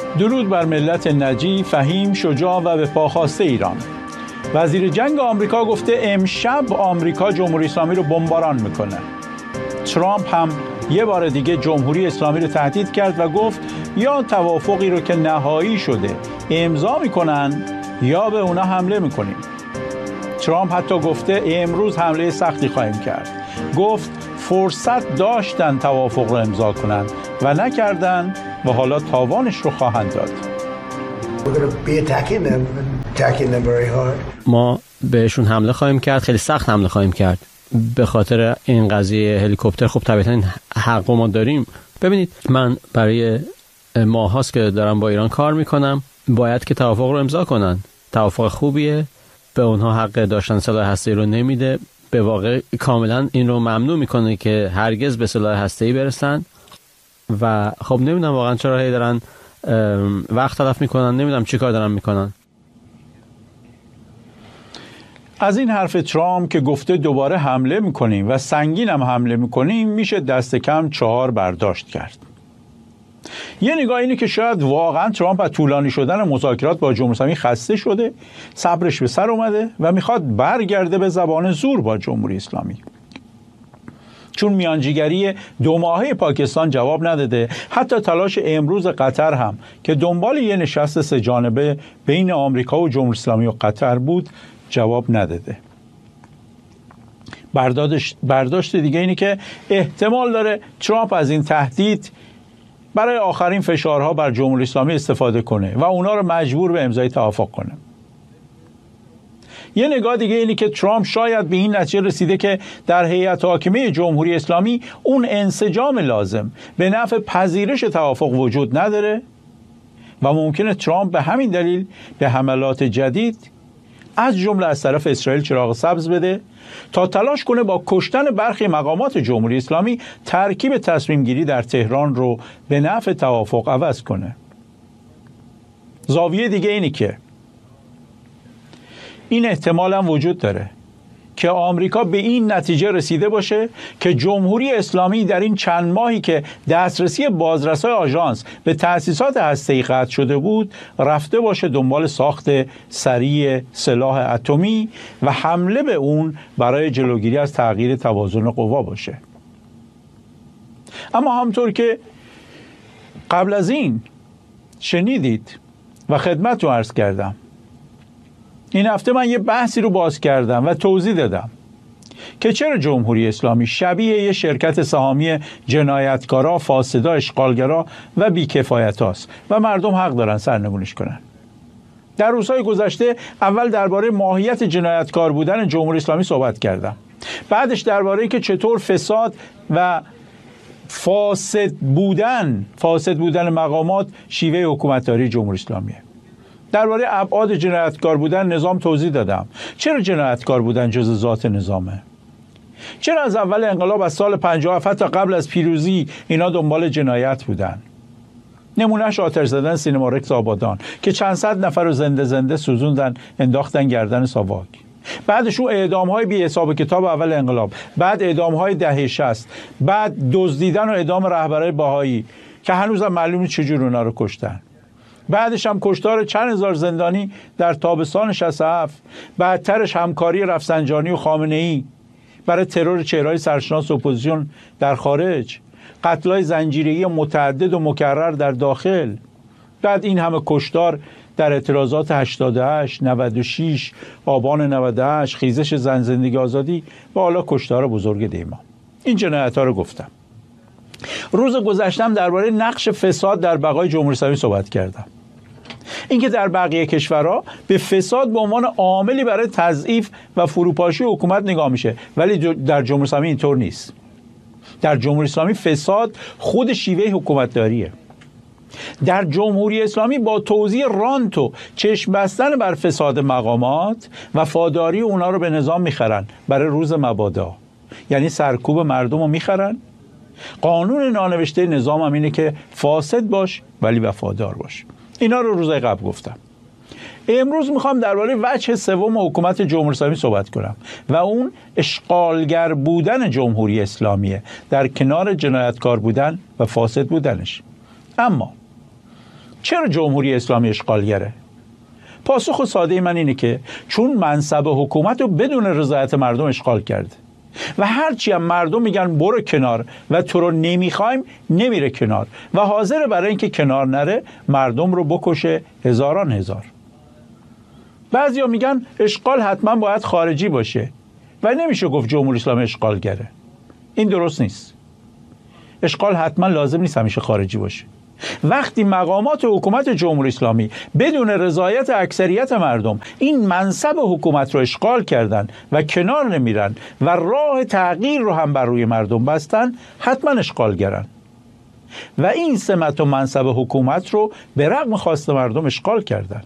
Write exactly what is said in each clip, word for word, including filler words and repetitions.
درود بر ملت نجی، فهیم، شجاع و به پاخواسته ایران. وزیر جنگ آمریکا گفته امشب آمریکا جمهوری اسلامی رو بمباران میکنه. ترامپ هم یه بار دیگه جمهوری اسلامی رو تهدید کرد و گفت یا توافقی رو که نهایی شده امضا میکنن یا به اونا حمله میکنیم. ترامپ حتی گفته امروز حمله سختی خواهیم کرد. گفت فرصت داشتن توافق رو امضا کنن و نکردن و حالا تاوانش رو خواهند داد. ما بهشون حمله خواهیم کرد، خیلی سخت حمله خواهیم کرد. به خاطر این قضیه هلیکوپتر خب طبیعتا این حق ما داریم. ببینید من برای ماه هاست که دارم با ایران کار میکنم، باید که توافق رو امضا کنن. توافق خوبیه، به اونها حق داشتن سلاح هسته‌ای رو نمیده، به واقع کاملا این رو ممنوع میکنه که هرگز به سلاح هسته‌ای برسن. و خب نمیدونم واقعا چرا هی دارن وقت تلف میکنن، نمیدونم چی کار دارن میکنن. از این حرف ترامپ که گفته دوباره حمله میکنیم و سنگین هم حمله میکنیم میشه دست کم چهار برداشت کرد. یه نگاه اینه که شاید واقعا ترامپ از طولانی شدن مذاکرات با جمهوری اسلامی خسته شده، صبرش به سر اومده و میخواد برگرده به زبان زور با جمهوری اسلامی. چون میانجیگری دو ماهه پاکستان جواب نداده، حتی تلاش امروز قطر هم که دنبال یه نشست سه جانبه بین آمریکا و جمهوری اسلامی و قطر بود جواب نداده. برداشت دیگه اینه که احتمال داره ترامپ از این تهدید برای آخرین فشارها بر جمهوری اسلامی استفاده کنه و اونا رو مجبور به امضای توافق کنه. یه نگاه دیگه اینه که ترامپ شاید به این نتیجه رسیده که در هیئت حاکمه جمهوری اسلامی اون انسجام لازم به نفع پذیرش توافق وجود نداره و ممکنه ترامپ به همین دلیل به حملات جدید از جمله از طرف اسرائیل چراغ سبز بده تا تلاش کنه با کشتن برخی مقامات جمهوری اسلامی ترکیب تصمیم گیری در تهران رو به نفع توافق عوض کنه. زاویه دیگه اینی که این احتمال هم وجود داره که آمریکا به این نتیجه رسیده باشه که جمهوری اسلامی در این چند ماهی که دسترسی بازرسای آژانس به تأسیسات هسته‌ای قطع شده بود رفته باشه دنبال ساخت سریع سلاح اتمی و حمله به اون برای جلوگیری از تغییر توازن قوا باشه. اما همطور که قبل از این شنیدید و خدمت رو عرض کردم، این هفته من یه بحثی رو باز کردم و توضیح دادم که چرا جمهوری اسلامی شبیه یه شرکت سهامی جنایتکارا، فاسدا، اشغالگرا و بیکفایت هاست و مردم حق دارن سرنگونش کنن. در روزهای گذشته اول درباره ماهیت جنایتکار بودن جمهوری اسلامی صحبت کردم. بعدش درباره که چطور فساد و فاسد بودن فاسد بودن مقامات شیوه حکومتداری جمهوری اسلامیه. درباره ابعاد جنایتکار بودن نظام توضیح دادم. چرا جنایتکار بودن جزء ذات نظامه؟ چرا از اول انقلاب از سال پنجاه و هفت تا قبل از پیروزی اینا دنبال جنایت بودن؟ نمونهش آتش زدن سینما رکس آبادان که چند صد نفر رو زنده زنده سوزوندن انداختن گردن ساواک. بعدش اون اعدام‌های بی حساب کتاب اول انقلاب، بعد اعدام‌های دهه شصت، بعد دزدیدن و اعدام رهبرای بهایی که هنوزم معلومه چجور اونا رو کشتن. بعدش هم کشتار چند هزار زندانی در تابستان شصت و هفت، بعدترش همکاری رفسنجانی و خامنه‌ای برای ترور چهره‌های سرشناس اپوزیسیون در خارج، قتل‌های زنجیره‌ای متعدد و مکرر در داخل، بعد این همه کشتار در اعتراضات هشتاد و هشت، نود و شش، آبان نود و هشت، خیزش زن زندگی آزادی و حالا کشتار بزرگ دیما. این جنایت‌ها رو گفتم. روز گذشتم درباره نقش فساد در بقای جمهوری اسلامی صحبت کردم. اینکه در بقیه کشورها به فساد به عنوان عاملی برای تضعیف و فروپاشی حکومت نگاه میشه، ولی در جمهوری اسلامی اینطور نیست. در جمهوری اسلامی فساد خود شیوه حکومتداریه. در جمهوری اسلامی با توزیع رانت و چشم بستن بر فساد مقامات و فاداری اونا رو به نظام میخرن برای روز مبادا، یعنی سرکوب مردم رو میخرن. قانون نانوشته نظام هم اینه که فاسد باش ولی وفادار باش. اینا رو روزهای قبل گفتم. امروز میخوام درباره وجه سوم حکومت جمهوری اسلامی صحبت کنم و اون اشغالگر بودن جمهوری اسلامیه در کنار جنایتکار بودن و فاسد بودنش. اما چرا جمهوری اسلامی اشغالگره؟ پاسخ ساده من اینه که چون منصب حکومت رو بدون رضایت مردم اشغال کرده و هرچی هم مردم میگن برو کنار و تو رو نمیخوایم، نمیره کنار و حاضر برای اینکه کنار نره مردم رو بکشه هزاران هزار. بعضیا میگن اشغال حتما باید خارجی باشه و نمیشه گفت جمهوری اسلامی اشغالگره. این درست نیست. اشغال حتما لازم نیست همیشه خارجی باشه. وقتی مقامات حکومت جمهوری اسلامی بدون رضایت اکثریت مردم این منصب حکومت رو اشغال کردن و کنار نمیرن و راه تغییر رو هم بر روی مردم بستن، حتما اشغالگرن و این سمت و منصب حکومت رو به رغم خواست مردم اشغال کردن.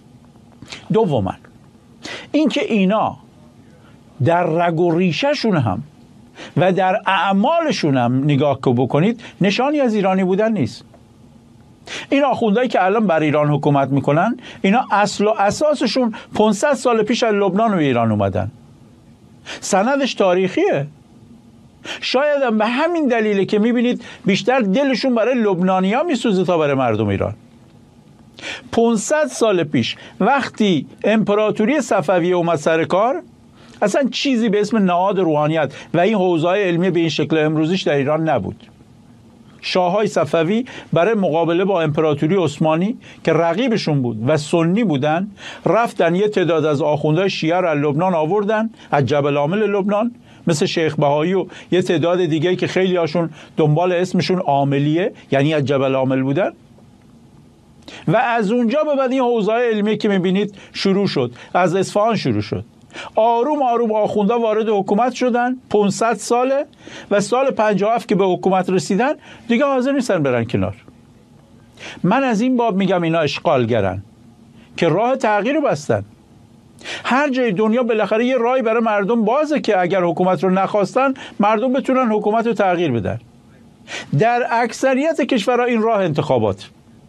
دوما اینکه اینا در رگ و ریشه‌شون هم و در اعمالشون هم نگاه که بکنید نشانی از ایرانی بودن نیست. این آخوندهایی که الان بر ایران حکومت میکنن اینا اصل و اساسشون پانصد سال پیش از لبنان و ایران اومدن. سندش تاریخیه. شاید هم به همین دلیله که میبینید بیشتر دلشون برای لبنانیا میسوزه تا برای مردم ایران. پانصد سال پیش وقتی امپراتوری صفویه اومد سر کار، اصلا چیزی به اسم نهاد روحانیت و این حوزه‌های علمی به این شکل امروزیش در ایران نبود. شاههای صفوی برای مقابله با امپراتوری عثمانی که رقیبشون بود و سنی بودن، رفتن یه تعداد از آخوندهای شیعه رو از لبنان آوردن، از جبل عامل لبنان، مثل شیخ بهایی و یه تعداد دیگه که خیلی هاشون دنبال اسمشون عاملیه، یعنی از جبل عامل بودن، و از اونجا به بعد این حوزه‌های علمی که میبینید شروع شد. از اصفهان شروع شد. آروم آروم آخونده وارد حکومت شدن، پانصد ساله، و سال پنجاه و هفت که به حکومت رسیدن دیگه حاضر نیستن برن کنار. من از این باب میگم اینا اشغالگرن که راه تغییر رو بستن. هر جای دنیا بالاخره یه راهی برای مردم بازه که اگر حکومت رو نخواستن مردم بتونن حکومت رو تغییر بدن. در اکثریت کشورها این راه انتخابات،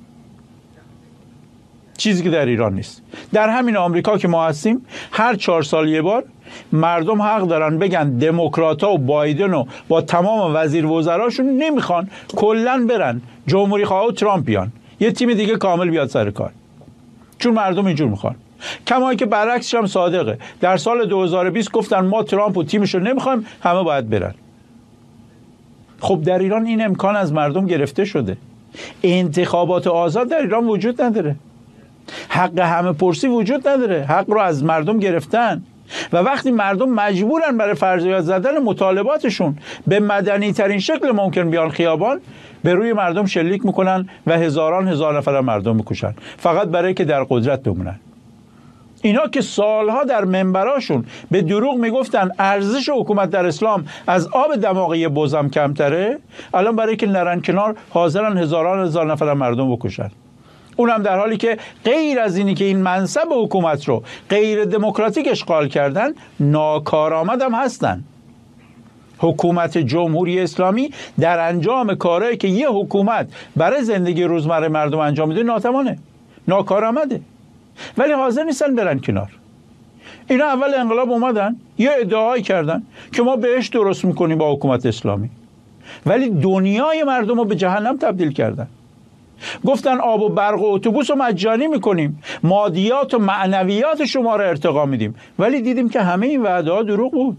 چیزی که در ایران نیست. در همین آمریکا که ما هستیم هر چهار سال یه بار مردم حق دارن بگن دموکرات‌ها و بایدن و با تمام وزیر وزراشون نمیخوان کلن برن جمهوری خواه و ترامپ بیان، یه تیم دیگه کامل بیاد سر کار، چون مردم اینجور میخوان. کما که برعکسش هم صادقه. در سال دو هزار و بیست گفتن ما ترامپ و تیمشو نمیخوایم، همه باید برن. خب در ایران این امکان از مردم گرفته شده. انتخابات آزاد در ایران وجود نداره. حق همه پرسی وجود نداره. حق رو از مردم گرفتن و وقتی مردم مجبورن برای فرضیات زدن مطالباتشون به مدنی ترین شکل ممکن بیان خیابان، به روی مردم شلیک میکنن و هزاران هزار نفر مردم میکشن فقط برای که در قدرت بمونن. اینا که سالها در منبراشون به دروغ میگفتن ارزش حکومت در اسلام از آب دماغی بزم کمتره، الان برای که نرن کنار حاضرن هزاران هزار نفر مردم بکشن. اونم در حالی که غیر از اینی که این منصب حکومت رو غیر دموکراتیک اشغال کردن، ناکارآمد هم هستن. حکومت جمهوری اسلامی در انجام کارهایی که یه حکومت برای زندگی روزمره مردم انجام میده ناتوانه، ناکارآمده، ولی حاضر نیستن برن کنار. اینا اول انقلاب اومدن یه ادعایی کردن که ما بهش درست میکنیم با حکومت اسلامی، ولی دنیای مردم رو به جهنم تبدیل کردن. گفتن آب و برق و اتوبوس رو مجانی میکنیم، مادیات و معنویات شما رو ارتقا میدیم، ولی دیدیم که همه این وعده ها دروغ بود.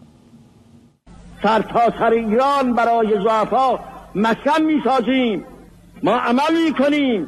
سر تا سر ایران برای ضعفا مسکن میسازیم، ما عمل میکنیم،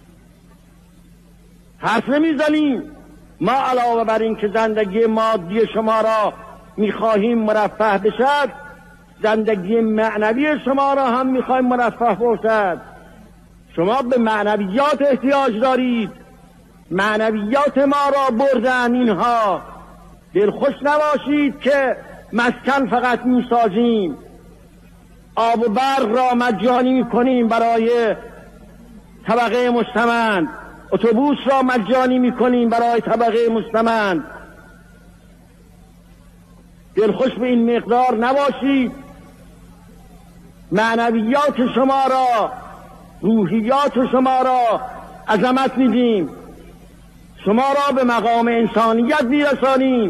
حرف نمیزنیم. ما علاوه بر این که زندگی مادی شما را میخواهیم مرفه بشد، زندگی معنوی شما را هم میخواهیم مرفه باشد. شما به معنویات احتیاج دارید، معنویات ما را بردن اینها. دلخوش نباشید که مسکن فقط میسازیم، آب و برق را مجانی میکنیم برای طبقه مستمند، اتوبوس را مجانی میکنیم برای طبقه مستمند. دلخوش به این مقدار نباشید. معنویات شما را، روحیات شما را عظمت میدیم، شما را به مقام انسانیت میرسانیم.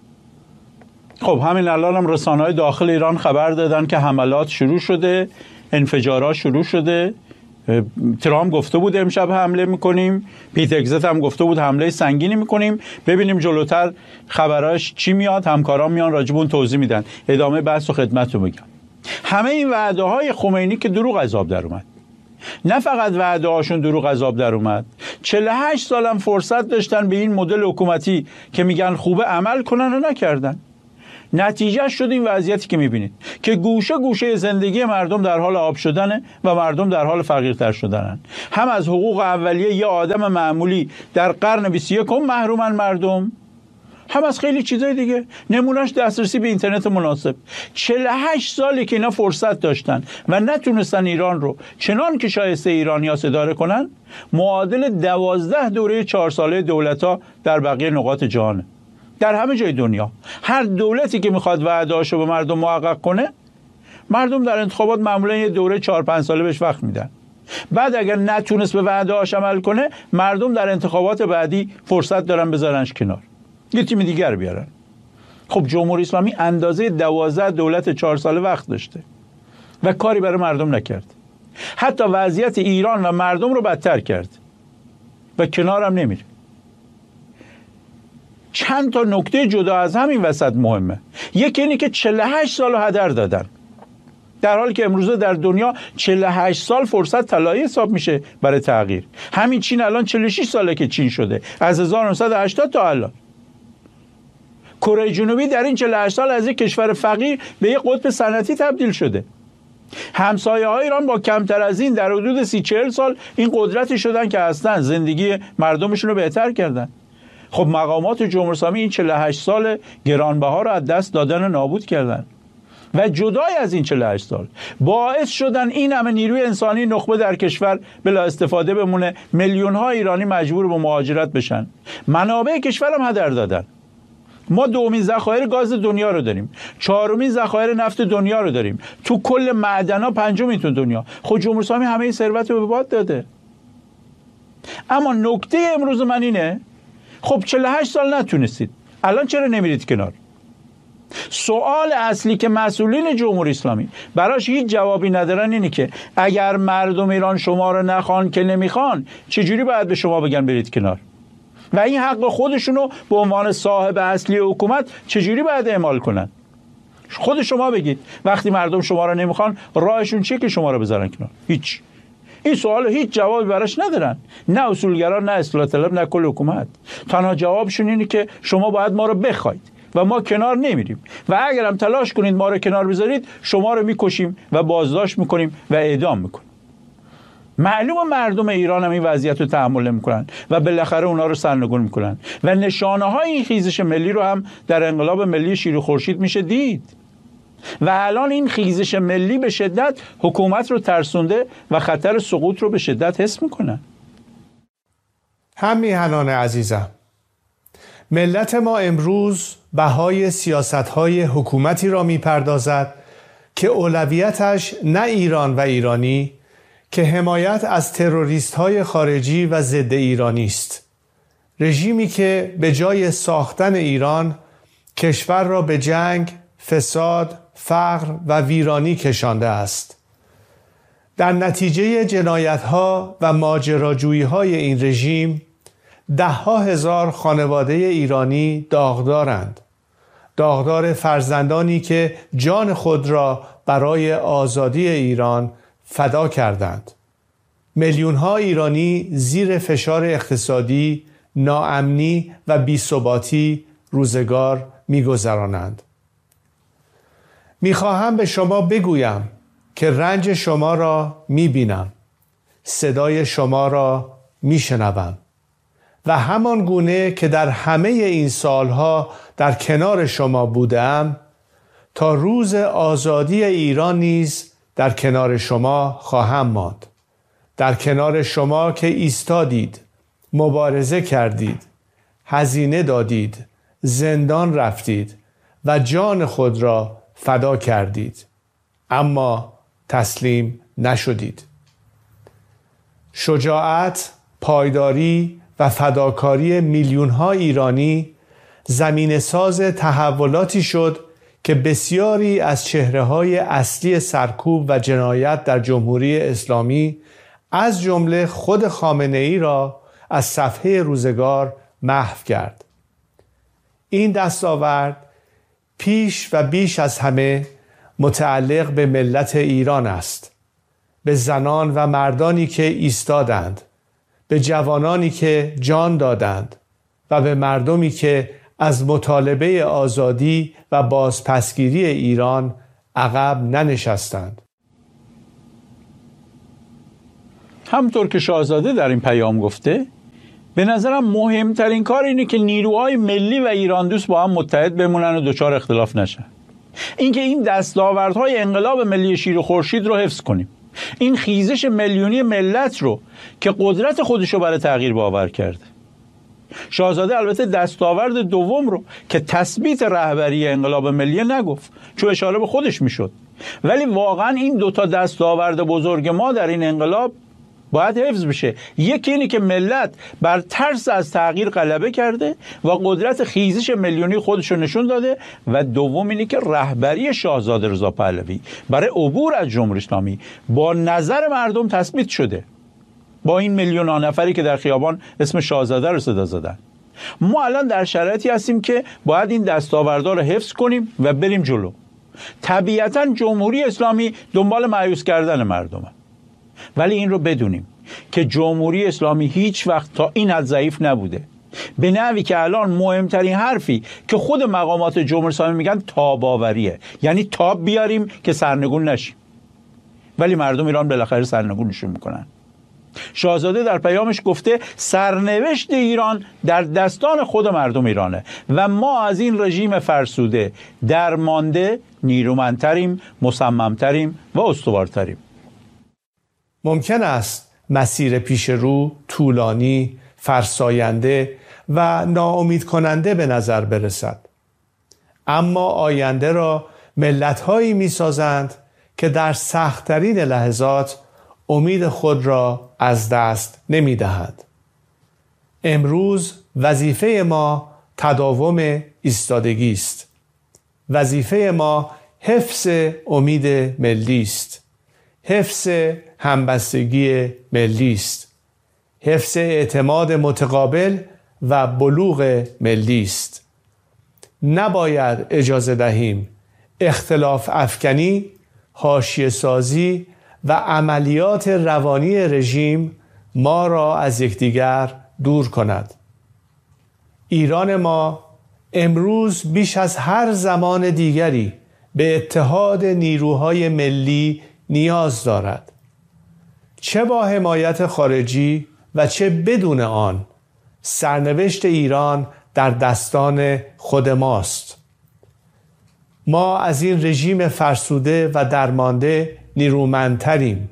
خب همین الان هم رسانه‌های داخل ایران خبر دادن که حملات شروع شده انفجارها شروع شده. ترامپ گفته بود امشب حمله میکنیم، پیت اگزت هم گفته بود حمله سنگینی میکنیم. ببینیم جلوتر خبراش چی میاد، همکاران میان راجبون توضیح میدن. ادامه بحث و خدمت رو میگم. همه این وعده های خمینی که دروغ از آب در اومد، نه فقط وعده هاشون دروغ از آب در اومد، چهل و هشت سالم فرصت داشتن به این مدل حکومتی که میگن خوبه عمل کنن و نکردن. نتیجه شد این وضعیتی که میبینید که گوشه گوشه زندگی مردم در حال آب شدنه و مردم در حال فقیرتر شدنن. هم از حقوق اولیه یه آدم معمولی در قرن بیست و یکم محرومن مردم، هم از خیلی چیزای دیگه. نمونهش دسترسی به اینترنت مناسب. چهل و هشت سالی که اینا فرصت داشتن و نتونستن ایران رو چنان که شایسته ایرانی‌ها اداره کنن، معادل دوازده دوره چهار ساله دولت‌ها در بقیه نقاط جهانه. در همه جای دنیا هر دولتی که میخواد وعده‌اشو به مردم محقق کنه، مردم در انتخابات معمولا یه دوره چهار پنج ساله بهش وقت میدن. بعد اگر نتونست به وعده‌اش عمل کنه، مردم در انتخابات بعدی فرصت دارن بذارنش کنار، یه تیم دیگر بیارن. خب جمهوری اسلامی اندازه دوازده دولت چهار ساله وقت داشته و کاری برای مردم نکرد. حتی وضعیت ایران و مردم رو بدتر کرد و کنارم نمیره. چند تا نکته جدا از همین وسط مهمه. یکی اینه که چهل و هشت سال هدر دادن، در حالی که امروزه در دنیا چهل و هشت سال فرصت طلایی حساب میشه برای تغییر. همین چین الان چهل و شش ساله که چین شده، از هزار و نهصد و هشتاد تا الان. کره جنوبی در این چهل و هشت سال از یک کشور فقیر به یک قطب صنعتی تبدیل شده. همسایه های ایران با کمتر از این در حدود سی چهل سال این قدرتی شدن که اصلا زندگی مردمشون رو بهتر کردن. خب مقامات جمهوری اسلامی این چهل و هشت سال گرانبها رو از دست دادن و نابود کردن و جدای از این چهل و هشت سال باعث شدن این همه نیروی انسانی نخبه در کشور بلا استفاده بمونه، میلیون ها ایرانی مجبور به مهاجرت بشن، منابع کشورم هدر دادن. ما دومین ذخایر گاز دنیا رو داریم، چهارمین ذخایر نفت دنیا رو داریم، تو کل معدن‌ها پنجمین تو دنیا. خود جمهوری اسلامی همه این ثروت رو به باد داده. اما نکته امروز من اینه، خب چهل و هشت سال نتونستید، الان چرا نمیرید کنار؟ سوال اصلی که مسئولین جمهوری اسلامی براش هیچ جوابی ندارن اینه که اگر مردم ایران شما رو نخوان که نمیخوان، چجوری باید به شما بگن برید کنار؟ و این حق خودشونو به عنوان صاحب اصلی حکومت چجوری باید اعمال کنن؟ خود شما بگید وقتی مردم شما رو نمیخوان راهشون چیه که شما رو بذارن کنار؟ هیچ. این سوال هیچ جوابی براش ندارن، نه اصولگرا، نه اصلاح طلب، نه کل حکومت. تنها جوابشون اینه که شما باید ما رو بخواید و ما کنار نمیریم و اگر هم تلاش کنید ما رو کنار بذارید، شما رو میکشیم و بازداشت میکنیم و اعدام میکنیم. معلومه مردم ایران هم این وضعیت رو تحمل نمیکنن و بالاخره اونا رو سرنگون میکنن و نشانه های این خیزش ملی رو هم در انقلاب ملی شیر و خورشید میشه دید. و الان این خیزش ملی به شدت حکومت رو ترسونده و خطر سقوط رو به شدت حس میکنن. هم میهنان عزیزم، ملت ما امروز بهای سیاست‌های حکومتی را میپردازد که اولویتش نه ایران و ایرانی، که حمایت از تروریست‌های خارجی و ضد ایرانی است. رژیمی که به جای ساختن ایران کشور را به جنگ، فساد، فقر و ویرانی کشانده است. در نتیجه جنایت‌ها و ماجراجویی‌های این رژیم ده‌ها هزار خانواده ایرانی داغدارند. داغدار فرزندانی که جان خود را برای آزادی ایران فدا کردند. میلیون‌ها ایرانی زیر فشار اقتصادی، ناامنی و بی‌ثباتی روزگار می‌گذرانند. می‌خواهم به شما بگویم که رنج شما را می‌بینم، صدای شما را می‌شنوم و همان گونه که در همه این سالها در کنار شما بودم، تا روز آزادی ایران نیز در کنار شما خواهم ماند. در کنار شما که ایستادید، مبارزه کردید، هزینه دادید، زندان رفتید و جان خود را فدا کردید، اما تسلیم نشدید. شجاعت، پایداری و فداکاری میلیون‌ها ایرانی زمینه‌ساز تحولاتی شد که بسیاری از چهره‌های اصلی سرکوب و جنایت در جمهوری اسلامی از جمله خود خامنه‌ای را از صفحه روزگار محو کرد. این دستاورد پیش و بیش از همه متعلق به ملت ایران است، به زنان و مردانی که ایستادند، به جوانانی که جان دادند و به مردمی که از مطالبه آزادی و بازپسگیری ایران عقب ننشستند. همطور که شاهزاده در این پیام گفته، به نظرم مهمترین کار اینه که نیروهای ملی و ایران دوست با هم متحد بمونن و دچار اختلاف نشن. اینکه این دستاوردهای انقلاب ملی شیر و خورشید رو حفظ کنیم. این خیزش میلیونی ملت رو که قدرت خودشو برای تغییر باور کرده. شاهزاده البته دستاورد دوم رو که تثبیت رهبری انقلاب ملی نگفت، چون اشاره به خودش میشد. ولی واقعا این دوتا دستاورد بزرگ ما در این انقلاب باید حفظ بشه. یکی اینه که ملت بر ترس از تغییر غلبه کرده و قدرت خیزش میلیونی خودش رو نشون داده، و دوم اینه که رهبری شاهزاده رضا پهلوی برای عبور از جمهوری اسلامی با نظر مردم تثبیت شده، با این میلیون ها نفری که در خیابان اسم شاهزاده رو صدا زدن. ما الان در شرایطی هستیم که باید این دستاوردها رو حفظ کنیم و بریم جلو. طبیعتا جمهوری اسلامی دنبال مایوس کردن مردمه، ولی این رو بدونیم که جمهوری اسلامی هیچ وقت تا این حد ضعیف نبوده، به نحوی که الان مهمترین حرفی که خود مقامات جمهوری اسلامی میگن تاباوریه، یعنی تاب بیاریم که سرنگون نشیم. ولی مردم ایران بالاخره سرنگونشون میکنن. شاهزاده در پیامش گفته سرنوشت ایران در دستان خود مردم ایرانه و ما از این رژیم فرسوده درمانده نیرومندتریم، مصممتریم و استوارتریم. ممکن است مسیر پیش رو طولانی، فرساینده و ناامید کننده به نظر برسد، اما آینده را ملت‌هایی می‌سازند که در سخت‌ترین لحظات امید خود را از دست نمی‌دهند. امروز وظیفه ما تداوم ایستادگی است. وظیفه ما حفظ امید ملی است. حفظ همبستگی ملی است. حفظ اعتماد متقابل و بلوغ ملی است. نباید اجازه دهیم اختلاف افکنی، حاشیه سازی و عملیات روانی رژیم ما را از یکدیگر دور کند. ایران ما امروز بیش از هر زمان دیگری به اتحاد نیروهای ملی نیاز دارد. چه با حمایت خارجی و چه بدون آن، سرنوشت ایران در دستان خود ماست. ما از این رژیم فرسوده و درمانده نیرومندتریم.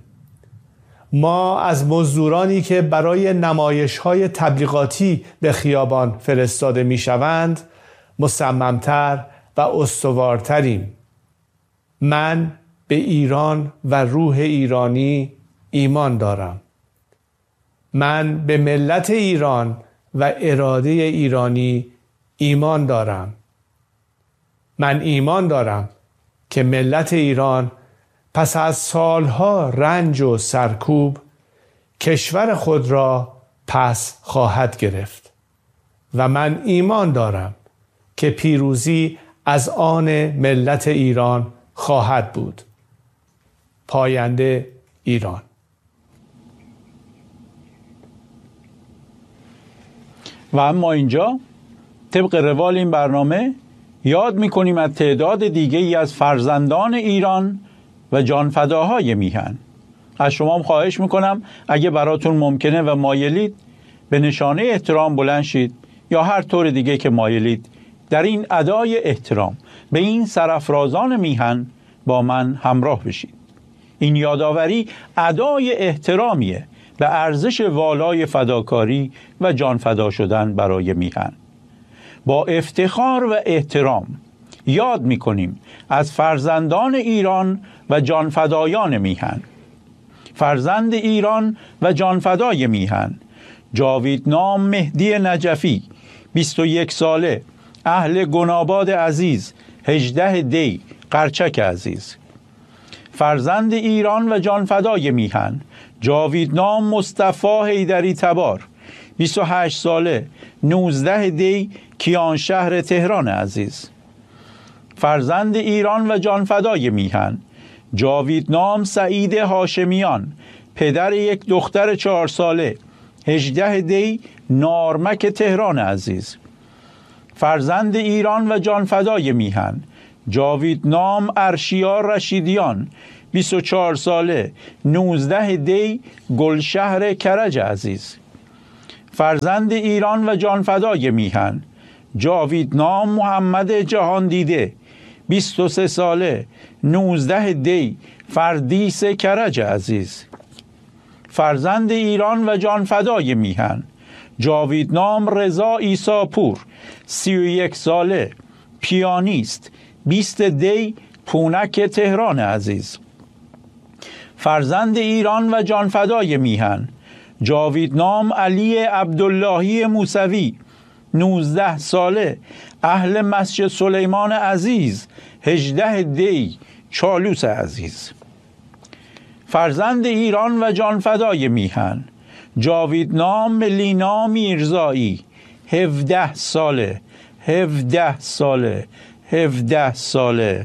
ما از مزدورانی که برای نمایش‌های تبلیغاتی به خیابان فرستاده می‌شوند مصممتر و استوارتریم. من به ایران و روح ایرانی ایمان دارم. من به ملت ایران و اراده ایرانی ایمان دارم. من ایمان دارم که ملت ایران پس از سالها رنج و سرکوب کشور خود را پس خواهد گرفت و من ایمان دارم که پیروزی از آن ملت ایران خواهد بود. پاینده ایران. و اما اینجا طبق روال این برنامه یاد می‌کنیم از تعداد دیگه‌ای از فرزندان ایران و جانفداهای میهن. از شما هم خواهش میکنم اگه براتون ممکنه و مایلید به نشانه احترام بلند شید یا هر طور دیگه که مایلید در این ادای احترام به این سرافرازان میهن با من همراه بشید. این یادآوری ادای احترامیه به ارزش والای فداکاری و جانفدا شدن برای میهن. با افتخار و احترام یاد میکنیم از فرزندان ایران و جانفدایان میهن. فرزند ایران و جانفدای میهن جاویدنام مهدی نجفی، بیست و یک ساله، اهل گناباد عزیز، هجده دی قرچک عزیز. فرزند ایران و جانفدای میهن جاویدنام مصطفی حیدری تبار بیست و هشت ساله نوزده دی کیانشهر تهران عزیز. فرزند ایران و جانفدای میهن جاویدنام سعید هاشمیان پدر یک دختر چهار ساله هجده دی نارمک تهران عزیز. فرزند ایران و جانفدای میهن جاویدنام ارشیا رشیدیان بیست و چهار ساله نوزده دی گلشهر کرج عزیز. فرزند ایران و جانفدای میهن جاویدنام محمد جهان دیده بیست و سه ساله نوزده دی فردیس کرج عزیز. فرزند ایران و جانفدای میهن جاویدنام رضا عیساپور سی و یک ساله پیانیست بیست دی پونک تهران عزیز. فرزند ایران و جانفدای میهن جاویدنام علی عبداللهی موسوی نوزده ساله اهل مسجد سلیمان عزیز هجده دی چالوس عزیز. فرزند ایران و جانفدای میهن جاویدنام لینا میرزایی هفده ساله هفده ساله هفده ساله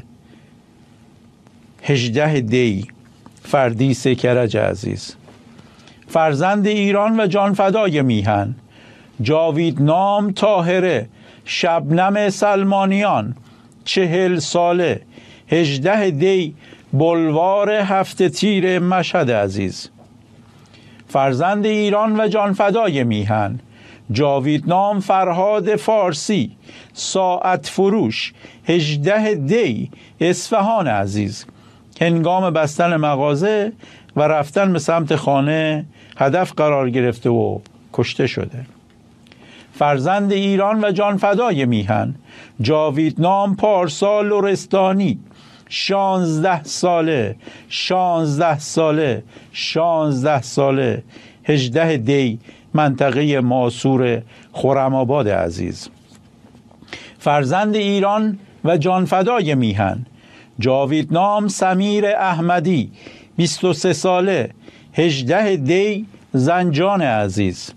هجده دی فردیس کرج عزیز. فرزند ایران و جانفدای میهن جاویدنام طاهره شبنم سلمانیان چهل ساله هجده دی بلوار هفت تیر مشهد عزیز. فرزند ایران و جانفدای میهن جاویدنام فرهاد فارسی ساعت فروش هجده دی اصفهان عزیز. هنگام بستن مغازه و رفتن به سمت خانه هدف قرار گرفته و کشته شده. فرزند ایران و جانفدای میهن جاویدنام پارسا لرستانی شانزده ساله شانزده ساله شانزده ساله هجده دی منطقه ماسور خرم‌آباد عزیز. فرزند ایران و جانفدای میهن جاویدنام سمیر احمدی بیست و سه ساله هجده دی زنجان عزیز.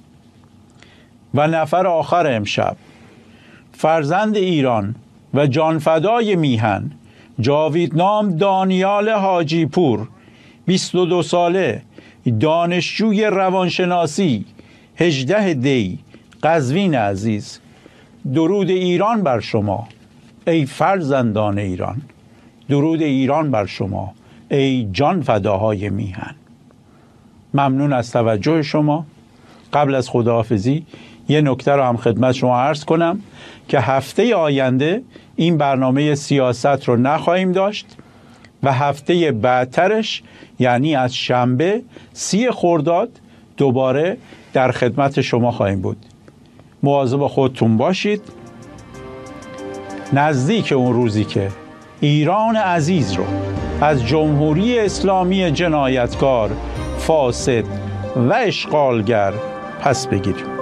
و نفر آخر امشب فرزند ایران و جانفدای میهن جاویدنام دانیال حاجی پور بیست و دو ساله دانشجوی روانشناسی هجده دی قزوین عزیز. درود ایران بر شما ای فرزندان ایران، درود ایران بر شما ای جانفداهای میهن. ممنون از توجه شما. قبل از خداحافظی یه نکته رو هم خدمت شما عرض کنم که هفته آینده این برنامه سیاست رو نخواهیم داشت و هفته بعدترش یعنی از شنبه سی خرداد دوباره در خدمت شما خواهیم بود. مواظب خودتون باشید. نزدیک اون روزی که ایران عزیز رو از جمهوری اسلامی جنایتکار، فاسد و اشغالگر پس بگیریم.